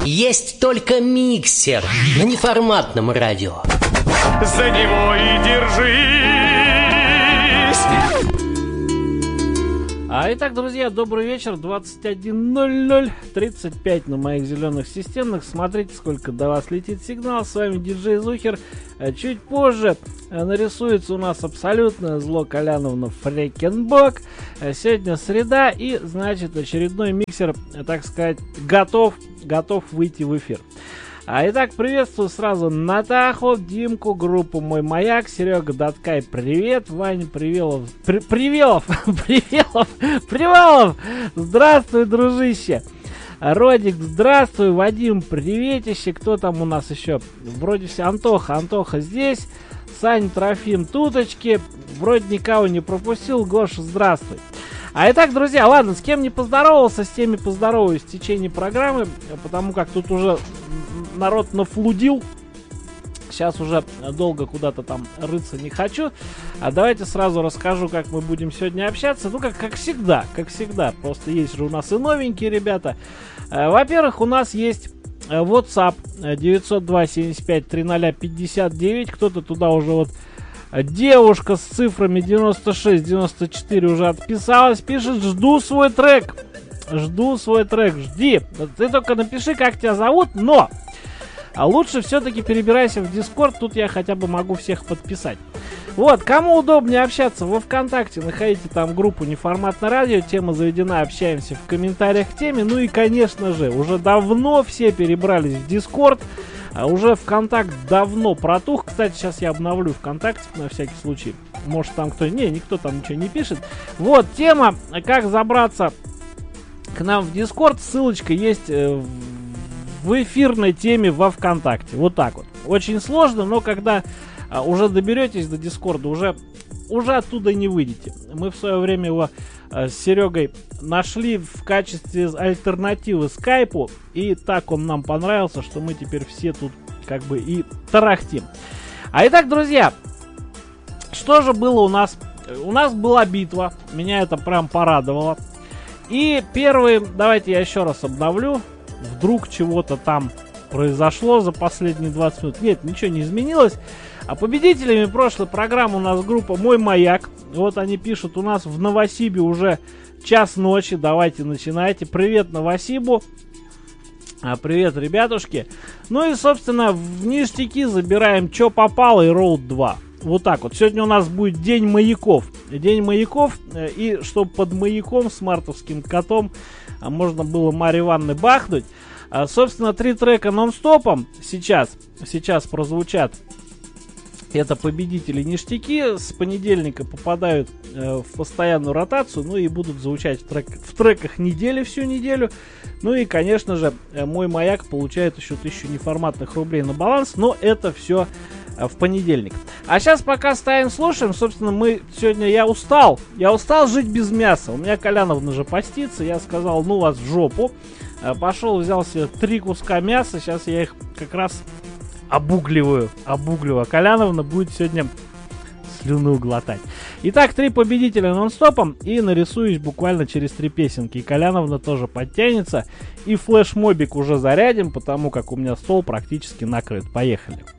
Есть только миксер на неформатном радио. За него и держись. Итак, друзья, добрый вечер. 21:00, 35 на моих зеленых системных. Смотрите, сколько до вас летит сигнал. С вами диджей Зухер. Чуть позже нарисуется у нас абсолютное зло Коляновна Фрекенбок. Сегодня среда, и, значит, очередной миксер, так сказать, готов выйти в эфир. Итак, приветствую сразу Натаху, Димку, группу Мой Маяк, Серега Даткай, привет, Ваня Привалов, здравствуй, дружище, Родик, здравствуй, Вадим, приветище, кто там у нас еще, вроде все, Антоха здесь, Саня, Трофим, туточки, вроде никого не пропустил, Гоша, здравствуй. Итак, друзья, ладно, с кем не поздоровался, с теми поздороваюсь в течение программы, потому как тут уже народ нафлудил. Сейчас уже долго куда-то там рыться не хочу. Давайте сразу расскажу, как мы будем сегодня общаться. Ну, как всегда. Просто есть же у нас и новенькие ребята. Во-первых, у нас есть WhatsApp 902-75-30-59. Кто-то туда уже вот... Девушка с цифрами 96-94 уже отписалась. Пишет: жду свой трек. Жди. Ты только напиши, как тебя зовут, но лучше все-таки перебирайся в Discord. Тут я хотя бы могу всех подписать. Вот, кому удобнее общаться, во ВКонтакте находите там группу Неформатное радио. Тема заведена, общаемся в комментариях к теме. Ну и, конечно же, уже давно все перебрались в Discord. Уже ВКонтакт давно протух. Кстати, сейчас я обновлю ВКонтакте на всякий случай. Может, там никто там ничего не пишет. Вот, тема, как забраться к нам в Discord. Ссылочка есть в эфирной теме во ВКонтакте. Вот так вот. Очень сложно, но когда уже доберетесь до Дискорда, уже оттуда не выйдете. Мы в свое время его с Серегой нашли в качестве альтернативы скайпу, и так он нам понравился, что мы теперь все тут как бы и тарахтим. Итак, друзья, что же было у нас? У нас была битва, меня это прям порадовало. И давайте я еще раз обновлю, вдруг чего-то там произошло за последние 20 минут. Нет, ничего не изменилось. Победителями прошлой программы у нас группа Мой Маяк. Вот они пишут: у нас в Новосибе уже час ночи. Давайте начинайте. Привет Новосибу. Привет, ребятушки. Ну и, собственно, в ништяки забираем Чё попало и Road 2. Вот так вот. Сегодня у нас будет День маяков. И чтобы под маяком с мартовским котом можно было Марьи Ивановны бахнуть. Собственно, 3 трека нон-стопом сейчас прозвучат. Это победители ништяки. С понедельника попадают в постоянную ротацию. Ну и будут звучать в треках недели, всю неделю. Ну и, конечно же, Мой Маяк получает еще 1000 неформатных рублей на баланс. Но это все в понедельник. А сейчас пока ставим, слушаем. Собственно, я устал жить без мяса. У меня Коляновна же постится. Я сказал: ну вас в жопу. Пошел, взял себе 3 куска мяса. Сейчас я их как раз обугливаю. Коляновна будет сегодня слюну глотать. Итак, 3 победителя нон-стопом. И нарисуюсь буквально через 3 песенки. И Коляновна тоже подтянется. И флешмобик уже зарядим, потому как у меня стол практически накрыт. Поехали.